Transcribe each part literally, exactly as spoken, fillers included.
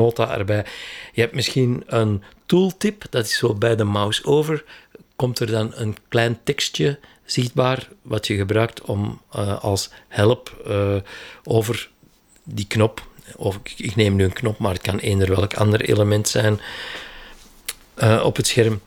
nota erbij. Je hebt misschien een tooltip, dat is zo bij de mouse over, komt er dan een klein tekstje zichtbaar, wat je gebruikt om uh, als help uh, over die knop, of ik neem nu een knop, maar het kan eender welk ander element zijn uh, op het scherm.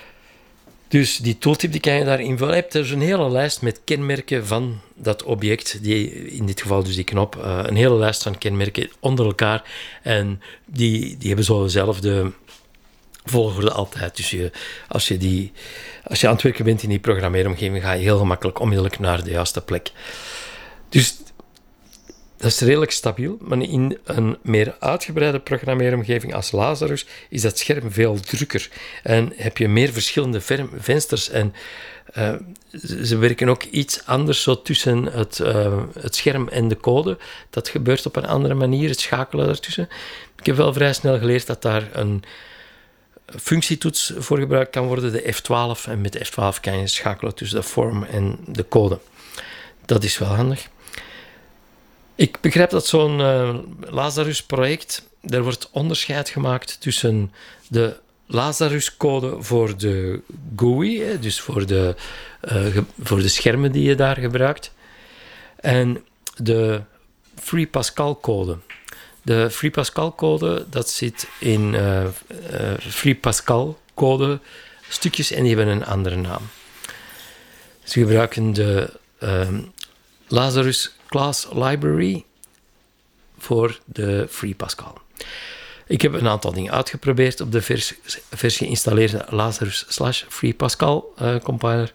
Dus die tooltip die kan je daar invullen. Je hebt er een hele lijst met kenmerken van dat object, die, in dit geval dus die knop, uh, een hele lijst van kenmerken onder elkaar. En die, die hebben zo dezelfde volgorde altijd. Dus je, als, je die, als je aan het werken bent in die programmeeromgeving, ga je heel gemakkelijk onmiddellijk naar de juiste plek. Dus dat is redelijk stabiel, maar in een meer uitgebreide programmeeromgeving als Lazarus is dat scherm veel drukker en heb je meer verschillende vensters en uh, ze werken ook iets anders zo tussen het, uh, het scherm en de code. Dat gebeurt op een andere manier, het schakelen daartussen. Ik heb wel vrij snel geleerd dat daar een functietoets voor gebruikt kan worden, de F twaalf, en met de F twaalf kan je schakelen tussen de form en de code. Dat is wel handig. Ik begrijp dat zo'n uh, Lazarus-project, er wordt onderscheid gemaakt tussen de Lazarus-code voor de G U I, hè, dus voor de, uh, ge- voor de schermen die je daar gebruikt, en de Free Pascal-code. De Free Pascal-code, dat zit in uh, uh, Free Pascal-code stukjes en die hebben een andere naam. Ze gebruiken de uh, Lazarus Class Library voor de Free Pascal. Ik heb een aantal dingen uitgeprobeerd op de vers, vers geïnstalleerde Lazarus slash Free Pascal uh, compiler.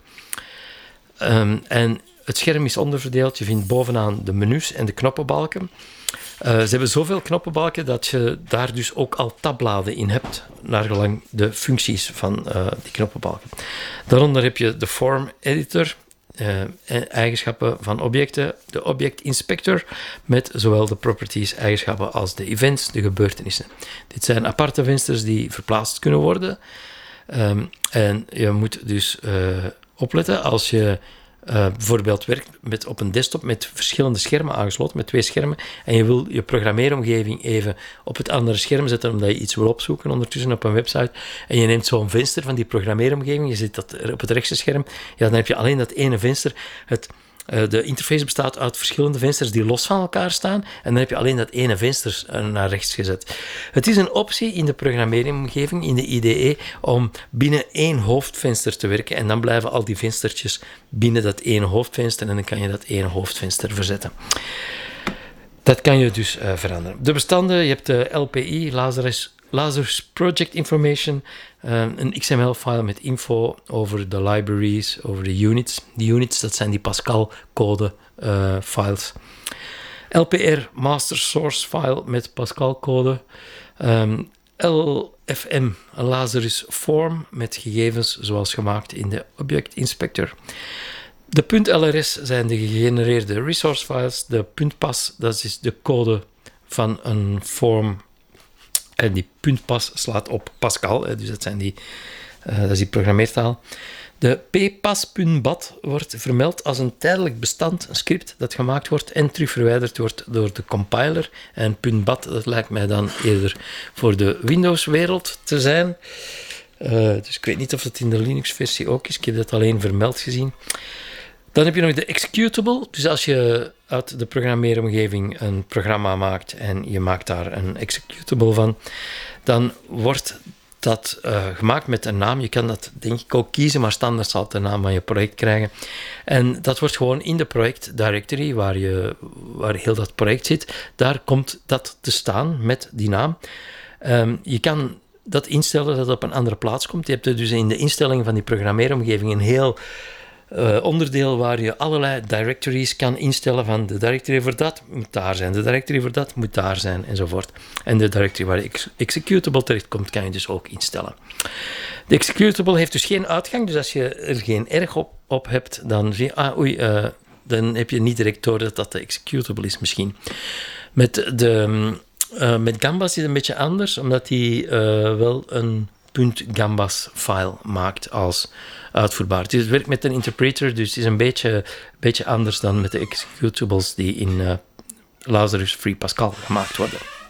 Um, en het scherm is onderverdeeld. Je vindt bovenaan de menus en de knoppenbalken. Uh, ze hebben zoveel knoppenbalken dat je daar dus ook al tabbladen in hebt, naar gelang de functies van uh, die knoppenbalken. Daaronder heb je de Form Editor, Uh, eigenschappen van objecten, de Object Inspector met zowel de properties, eigenschappen als de events, de gebeurtenissen. Dit zijn aparte vensters die verplaatst kunnen worden. Um, en je moet dus uh, opletten als je uh, bijvoorbeeld werkt met, op een desktop met verschillende schermen aangesloten, met twee schermen, en je wil je programmeeromgeving even op het andere scherm zetten omdat je iets wil opzoeken ondertussen op een website, en je neemt zo'n venster van die programmeeromgeving, je zet dat op het rechtse scherm, ja, dan heb je alleen dat ene venster. Het, uh, de interface bestaat uit verschillende vensters die los van elkaar staan, en dan heb je alleen dat ene venster uh, naar rechts gezet. Het is een optie in de programmeeromgeving, in de I D E, om binnen één hoofdvenster te werken, en dan blijven al die venstertjes binnen dat ene hoofdvenster, en dan kan je dat ene hoofdvenster verzetten. Dat kan je dus uh, veranderen. De bestanden, je hebt de L P I, Lazarus, Lazarus Project Information, uh, een X M L-file met info over de libraries, over de units. Die units, dat zijn die Pascal-code-files. Uh, L P R Master Source File met Pascal-code. Um, L F M, een Lazarus Form met gegevens zoals gemaakt in de Object Inspector. De .lrs zijn de gegenereerde resource files. De .pas, dat is de code van een form. En die .pas slaat op Pascal, dus dat, zijn die, uh, dat is die programmeertaal. De ppas.bat wordt vermeld als een tijdelijk bestand, een script dat gemaakt wordt en terug verwijderd wordt door de compiler. En .bat, dat lijkt mij dan eerder voor de Windows-wereld te zijn. Uh, dus ik weet niet of het in de Linux-versie ook is. Ik heb dat alleen vermeld gezien. Dan heb je nog de executable. Dus als je uit de programmeeromgeving een programma maakt en je maakt daar een executable van, dan wordt dat uh, gemaakt met een naam. Je kan dat denk ik ook kiezen, maar standaard zal het de naam van je project krijgen. En dat wordt gewoon in de project directory, waar, je, waar heel dat project zit, daar komt dat te staan met die naam. Um, je kan dat instellen dat het op een andere plaats komt. Je hebt er dus in de instellingen van die programmeeromgeving een heel Uh, onderdeel waar je allerlei directories kan instellen van de directory voor dat moet daar zijn, de directory voor dat moet daar zijn, enzovoort. En de directory waar de ex- executable terechtkomt, kan je dus ook instellen. De executable heeft dus geen uitgang, dus als je er geen erg op, op hebt, dan zie je, ah oei, uh, dan heb je niet direct door dat dat de executable is misschien. Met, de, uh, met Gambas is het een beetje anders, omdat die uh, wel een .gambas-file maakt als uitvoerbaar. Dus het werkt met een interpreter, dus het is een beetje, beetje anders dan met de executables die in uh, Lazarus Free Pascal gemaakt worden.